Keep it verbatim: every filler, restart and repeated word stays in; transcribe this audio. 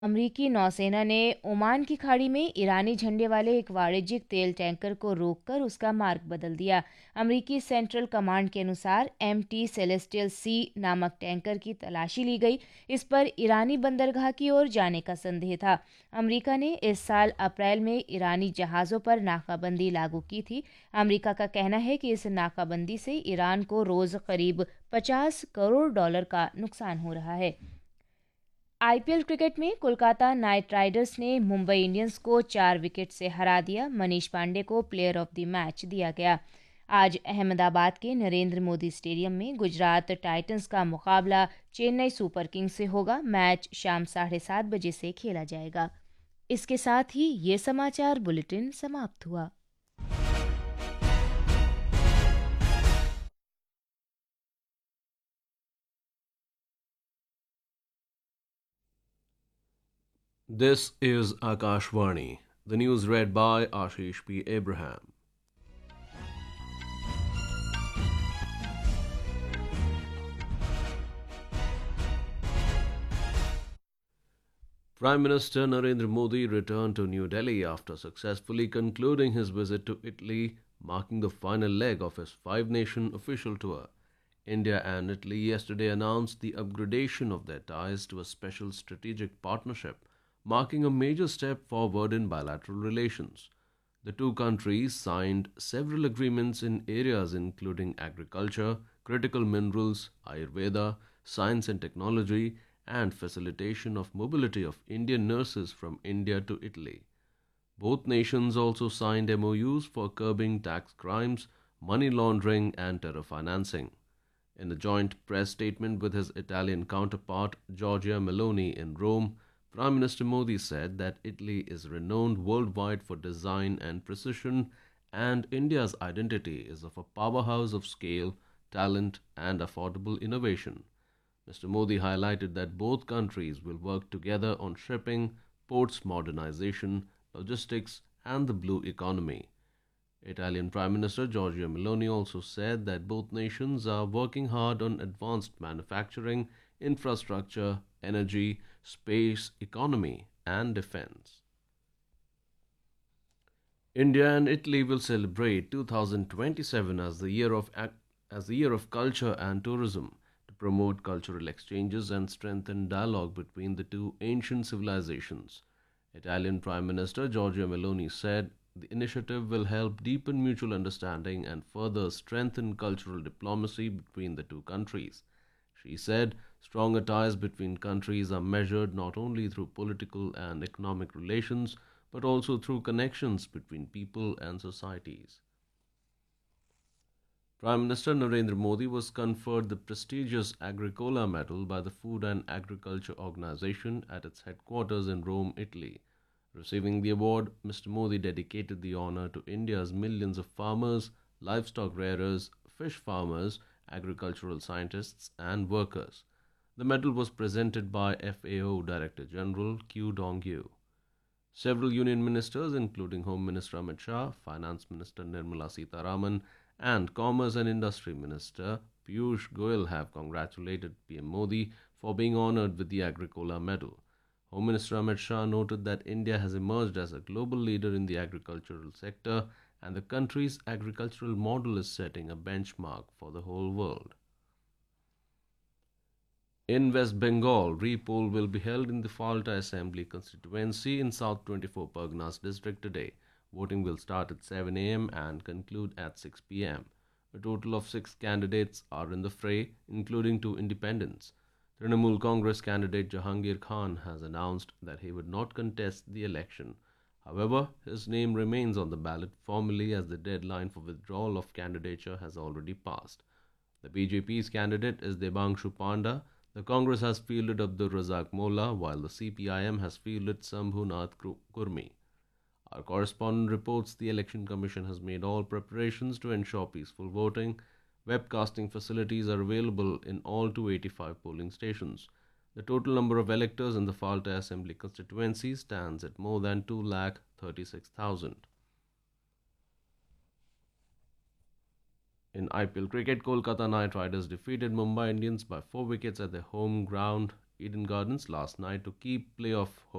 अमरीकी नौसेना ने ओमान की खाड़ी में ईरानी झंडे वाले एक वाणिज्यिक तेल टैंकर को रोककर उसका मार्ग बदल दिया। अमरीकी सेंट्रल कमांड के अनुसार एम टी सेलेस्टियल सी नामक टैंकर की तलाशी ली गई। इस पर ईरानी बंदरगाह की ओर जाने का संदेह था। अमरीका ने इस साल अप्रैल में ईरानी जहाज़ों पर नाकाबंदी लागू की थी। अमरीका का कहना है कि इस नाकाबंदी से ईरान को रोज़ करीब पचास करोड़ डॉलर का नुकसान हो रहा है। आई पी एल क्रिकेट में कोलकाता नाइट राइडर्स ने मुंबई इंडियंस को चार विकेट से हरा दिया। मनीष पांडे को प्लेयर ऑफ द मैच दिया गया। आज अहमदाबाद के नरेंद्र मोदी स्टेडियम में गुजरात टाइटंस का मुकाबला चेन्नई सुपर किंग्स से होगा। मैच शाम साढ़े सात बजे से खेला जाएगा। इसके साथ ही ये समाचार बुलेटिन समाप्त हुआ। This is Akashvani. The news read by Ashish P. Abraham. Prime Minister Narendra Modi returned to New Delhi after successfully concluding his visit to Italy, marking the final leg of his five nation official tour. India and Italy yesterday announced the upgradation of their ties to a special strategic partnership, marking a major step forward in bilateral relations. The two countries signed several agreements in areas including agriculture, critical minerals, Ayurveda, science and technology, and facilitation of mobility of Indian nurses from India to Italy. Both nations also signed M O Us for curbing tax crimes, money laundering, and terror financing. In a joint press statement with his Italian counterpart Giorgia Meloni in Rome, Prime Minister Modi said that Italy is renowned worldwide for design and precision, and India's identity is of a powerhouse of scale, talent, and affordable innovation. Mister Modi highlighted that both countries will work together on shipping, ports modernization, logistics, and the blue economy. Italian Prime Minister Giorgia Meloni also said that both nations are working hard on advanced manufacturing, infrastructure, energy, space, economy, and defense. India and Italy will celebrate two thousand twenty-seven as the year of ac- as the year of culture and tourism to promote cultural exchanges and strengthen dialogue between the two ancient civilizations. Italian Prime Minister Giorgia Meloni said the initiative will help deepen mutual understanding and further strengthen cultural diplomacy between the two countries. She said stronger ties between countries are measured not only through political and economic relations but also through connections between people and societies. Prime Minister Narendra Modi was conferred the prestigious Agricola Medal by the Food and Agriculture Organization at its headquarters in Rome, Italy. Receiving the award, Mister Modi dedicated the honor to India's millions of farmers, livestock rearers, fish farmers, agricultural scientists, and workers. The medal was presented by F A O Director General Q Dongyu. Several union ministers, including Home Minister Amit Shah, Finance Minister Nirmala Sitharaman, and Commerce and Industry Minister Piyush Goyal, have congratulated P M Modi for being honored with the Agricola Medal. Home Minister Amit Shah noted that India has emerged as a global leader in the agricultural sector, and the country's agricultural model is setting a benchmark for the whole world. In West Bengal, re-poll will be held in the Falta Assembly constituency in South twenty-four Parganas district today. Voting will start at seven a m and conclude at six p m. A total of six candidates are in the fray, including two independents. Trinamool Congress candidate Jahangir Khan has announced that he would not contest the election. However, his name remains on the ballot formally as the deadline for withdrawal of candidature has already passed. The B J P's candidate is Debangshu Panda. The Congress has fielded Abdul Razak Molla, while the C P I M has fielded Sambhunath Kurmi. Our correspondent reports the Election Commission has made all preparations to ensure peaceful voting. Webcasting facilities are available in all two hundred eighty-five polling stations. The total number of electors in the Falta Assembly constituency stands at more than two lakh thirty-six thousand. In I P L cricket, Kolkata Knight Riders defeated Mumbai Indians by four wickets at their home ground Eden Gardens last night to keep playoff